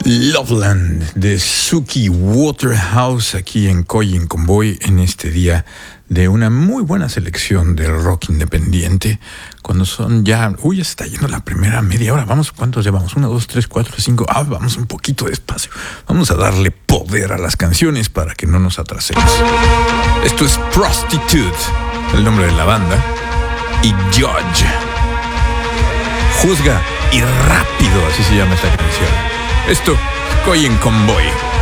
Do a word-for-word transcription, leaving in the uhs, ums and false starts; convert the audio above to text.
Loveland de Suki Waterhouse aquí en Coy Convoy en este día de una muy buena selección de rock independiente. Cuando son ya, uy, ya se está yendo la primera media hora. Vamos, ¿cuántos llevamos? Una, dos, tres, cuatro, cinco. Ah, vamos un poquito despacio. Vamos a darle poder a las canciones para que no nos atrasemos. Esto es Prostitute, el nombre de la banda, y Judge. Juzga y rápido, así se llama esta canción. Esto, Coy en Convoy.